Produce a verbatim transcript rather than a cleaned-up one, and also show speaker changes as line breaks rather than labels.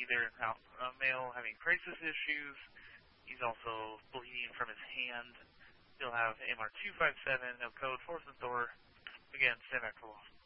either out, a male having crisis issues. He's also bleeding from his hand. He'll have M R two five seven, no code, force and Thor. Again, stand back for long.